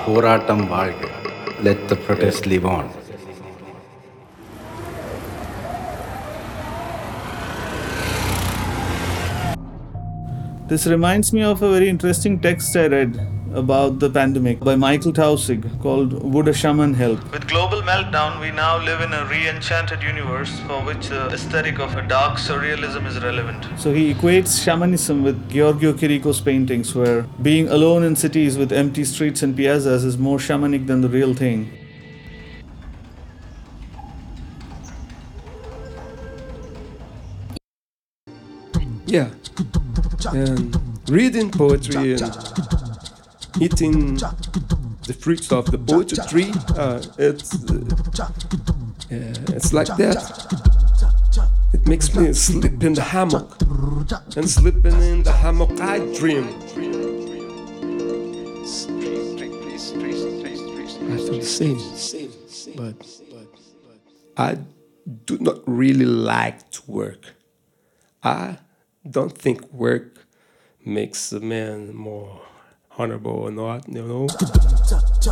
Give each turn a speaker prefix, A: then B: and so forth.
A: போராட்டம் வாழ்க. Let the protest live on.
B: This reminds me of a very interesting text I read about the pandemic by Michael Tausig called Would a Shaman Help? With global meltdown, we now live in a re-enchanted universe for which the aesthetic of a dark surrealism is relevant. So he equates shamanism with Giorgio Chirico's paintings, where being alone in cities with empty streets and piazzas is more shamanic than the real thing.
C: Yeah, and reading poetry and eating the fruits of the poetry tree, it's like that. It makes me sleep in the hammock, and sleeping in the hammock I dream. I feel the same, but I do not really like to work. I don't think work makes a man more honorable or not, you know.